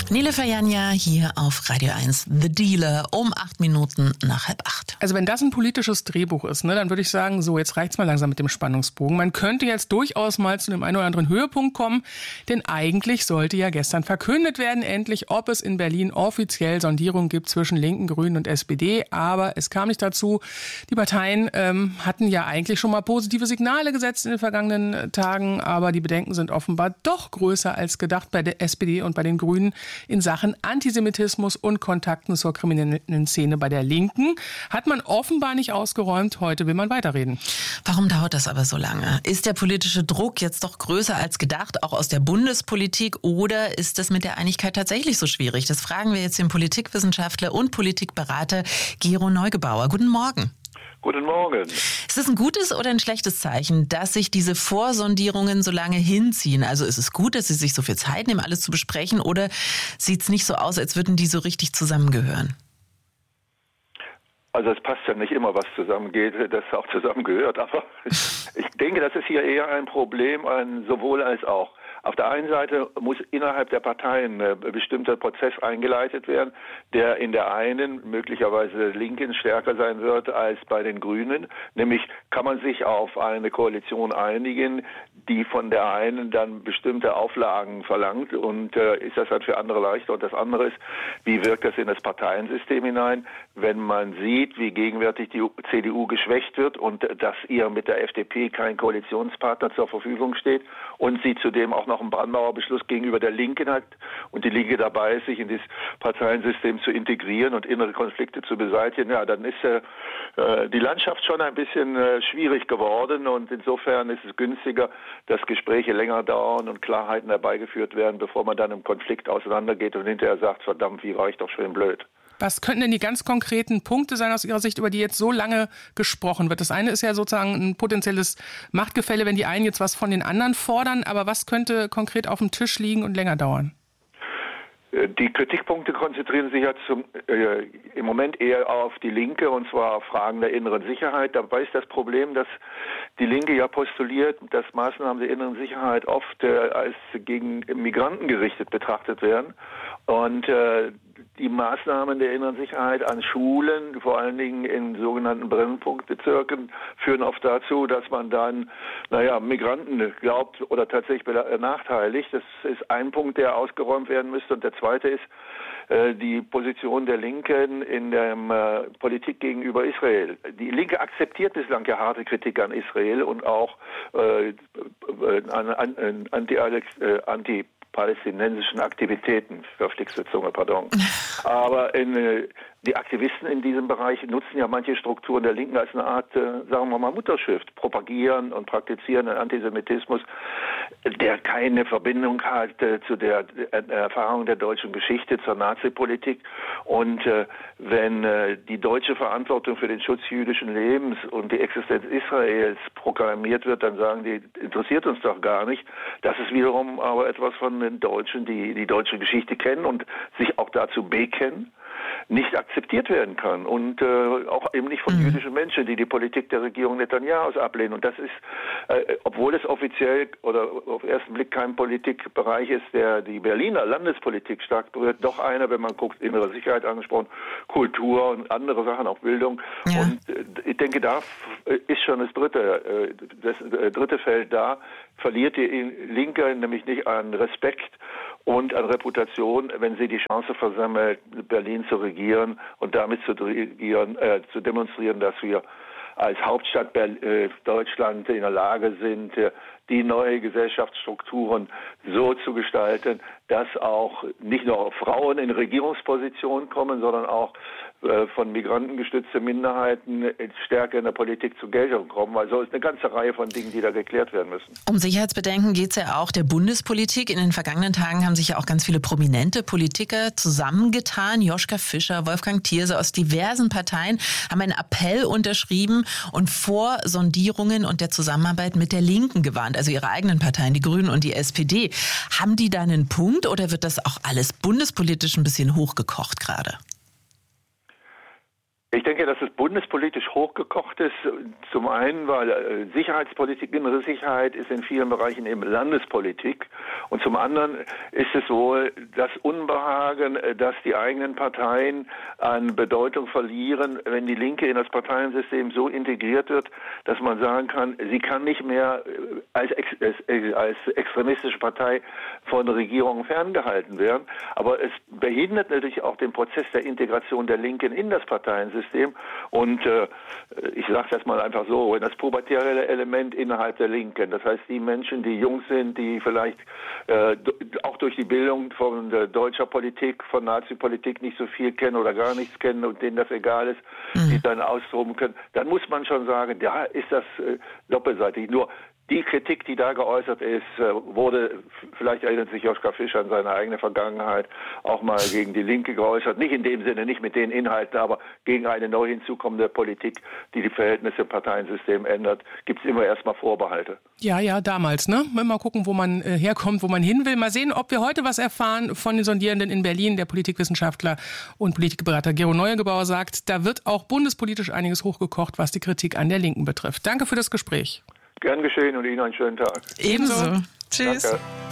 Nele Fajania hier auf Radio 1, The Dealer, um 8 Minuten nach 7:30. Also wenn das ein politisches Drehbuch ist, dann würde ich sagen, so, jetzt reicht's mal langsam mit dem Spannungsbogen. Man könnte jetzt durchaus mal zu dem einen oder anderen Höhepunkt kommen, denn eigentlich sollte ja gestern verkündet werden, endlich, ob es in Berlin offiziell Sondierungen gibt zwischen Linken, Grünen und SPD. Aber es kam nicht dazu. Die Parteien hatten ja eigentlich schon mal positive Signale gesetzt in den vergangenen Tagen, aber die Bedenken sind offenbar doch größer als gedacht bei der SPD und bei den Grünen in Sachen Antisemitismus und Kontakten zur kriminellen Szene bei der Linken. Hat man offenbar nicht ausgeräumt. Heute will man weiterreden. Warum dauert das aber so lange? Ist der politische Druck jetzt doch größer als gedacht, auch aus der Bundespolitik? Oder ist das mit der Einigkeit tatsächlich so schwierig? Das fragen wir jetzt den Politikwissenschaftler und Politikberater Gero Neugebauer. Guten Morgen. Guten Morgen. Ist das ein gutes oder ein schlechtes Zeichen, dass sich diese Vorsondierungen so lange hinziehen? Also ist es gut, dass Sie sich so viel Zeit nehmen, alles zu besprechen, oder sieht es nicht so aus, als würden die so richtig zusammengehören? Also es passt ja nicht immer, was zusammengeht, das auch zusammengehört. Aber ich denke, das ist hier eher ein Problem, ein sowohl als auch. Auf der einen Seite muss innerhalb der Parteien ein bestimmter Prozess eingeleitet werden, der in der einen, möglicherweise Linken, stärker sein wird als bei den Grünen. Nämlich kann man sich auf eine Koalition einigen, die von der einen dann bestimmte Auflagen verlangt, und ist das dann für andere leichter? Und das andere ist, wie wirkt das in das Parteiensystem hinein, wenn man sieht, wie gegenwärtig die CDU geschwächt wird und dass ihr mit der FDP kein Koalitionspartner zur Verfügung steht und sie zudem auch noch einen Brandmauerbeschluss gegenüber der Linken hat und die Linke dabei ist, sich in das Parteiensystem zu integrieren und innere Konflikte zu beseitigen, ja, dann ist die Landschaft schon ein bisschen schwierig geworden, und insofern ist es günstiger, dass Gespräche länger dauern und Klarheiten herbeigeführt werden, bevor man dann im Konflikt auseinandergeht und hinterher sagt, verdammt, wie war ich doch schön blöd. Was könnten denn die ganz konkreten Punkte sein aus Ihrer Sicht, über die jetzt so lange gesprochen wird? Das eine ist ja sozusagen ein potenzielles Machtgefälle, wenn die einen jetzt was von den anderen fordern. Aber was könnte konkret auf dem Tisch liegen und länger dauern? Die Kritikpunkte konzentrieren sich jetzt im Moment eher auf die Linke, und zwar auf Fragen der inneren Sicherheit. Dabei ist das Problem, dass die Linke ja postuliert, dass Maßnahmen der inneren Sicherheit oft als gegen Migranten gerichtet betrachtet werden. Und die Maßnahmen der inneren Sicherheit an Schulen, vor allen Dingen in sogenannten Brennpunktbezirken, führen oft dazu, dass man dann, Migranten glaubt oder tatsächlich benachteiligt. Das ist ein Punkt, der ausgeräumt werden müsste. Und der zweite ist die Position der Linken in der Politik gegenüber Israel. Die Linke akzeptiert bislang ja harte Kritik an Israel und auch anti-palästinensischen Aktivitäten, verflixte Zunge, pardon. Aber die Aktivisten in diesem Bereich nutzen ja manche Strukturen der Linken als eine Art, sagen wir mal, Mutterschrift, propagieren und praktizieren einen Antisemitismus, der keine Verbindung hat zu der Erfahrung der deutschen Geschichte, zur Nazi-Politik. Und wenn die deutsche Verantwortung für den Schutz jüdischen Lebens und die Existenz Israels proklamiert wird, dann sagen die, interessiert uns doch gar nicht. Das ist wiederum aber etwas von den Deutschen, die die deutsche Geschichte kennen und sich auch dazu bekennen, nicht akzeptiert werden kann, und auch eben nicht von jüdischen Menschen, die die Politik der Regierung Netanjahus ablehnen. Und das ist, obwohl es offiziell oder auf den ersten Blick kein Politikbereich ist, der die Berliner Landespolitik stark berührt, doch einer, wenn man guckt, innere Sicherheit angesprochen, Kultur und andere Sachen, auch Bildung. Ja. Und ich denke, da ist schon das dritte Feld da, verliert die Linke nämlich nicht an Respekt und an Reputation, wenn sie die Chance versammelt, Berlin zu regieren und damit zu demonstrieren, dass wir als Hauptstadt Deutschland in der Lage sind, die neue Gesellschaftsstrukturen so zu gestalten, dass auch nicht nur Frauen in Regierungspositionen kommen, sondern auch von Migranten gestützte Minderheiten stärker in der Politik zur Geltung kommen. Also es ist eine ganze Reihe von Dingen, die da geklärt werden müssen. Um Sicherheitsbedenken geht es ja auch der Bundespolitik. In den vergangenen Tagen haben sich ja auch ganz viele prominente Politiker zusammengetan. Joschka Fischer, Wolfgang Thierse aus diversen Parteien haben einen Appell unterschrieben und vor Sondierungen und der Zusammenarbeit mit der Linken gewarnt, also ihre eigenen Parteien, die Grünen und die SPD. Haben die da einen Punkt, oder wird das auch alles bundespolitisch ein bisschen hochgekocht gerade? Ich denke, dass es bundespolitisch hochgekocht ist. Zum einen, weil Sicherheitspolitik, innere Sicherheit ist in vielen Bereichen eben Landespolitik. Und zum anderen ist es wohl das Unbehagen, dass die eigenen Parteien an Bedeutung verlieren, wenn die Linke in das Parteiensystem so integriert wird, dass man sagen kann, sie kann nicht mehr als extremistische Partei von Regierungen ferngehalten werden. Aber es behindert natürlich auch den Prozess der Integration der Linken in das Parteiensystem. Und ich sage das mal einfach so, das pubertäre Element innerhalb der Linken, das heißt die Menschen, die jung sind, die vielleicht auch durch die Bildung von deutscher Politik, von Nazi-Politik nicht so viel kennen oder gar nichts kennen und denen das egal ist, die dann austoben können, dann muss man schon sagen, ja, ist das doppelseitig. Nur die Kritik, die da geäußert ist, wurde, vielleicht erinnert sich Joschka Fischer an seine eigene Vergangenheit, auch mal gegen die Linke geäußert. Nicht in dem Sinne, nicht mit den Inhalten, aber gegen eine neu hinzukommende Politik, die die Verhältnisse im Parteiensystem ändert, gibt es immer erstmal Vorbehalte. Ja, damals, ne? Mal gucken, wo man herkommt, wo man hin will. Mal sehen, ob wir heute was erfahren von den Sondierenden in Berlin. Der Politikwissenschaftler und Politikberater Gero Neugebauer sagt, da wird auch bundespolitisch einiges hochgekocht, was die Kritik an der Linken betrifft. Danke für das Gespräch. Gern geschehen und Ihnen einen schönen Tag. Ebenso. Tschüss. Danke.